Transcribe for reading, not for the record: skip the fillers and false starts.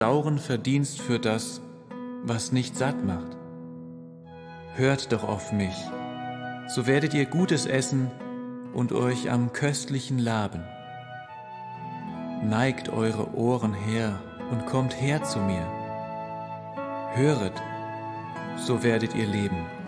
sauren Verdienst für das, was nicht satt macht. Hört doch auf mich, so werdet ihr Gutes essen und euch am Köstlichen laben. Neigt eure Ohren her und kommt her zu mir. Höret, so werdet ihr leben.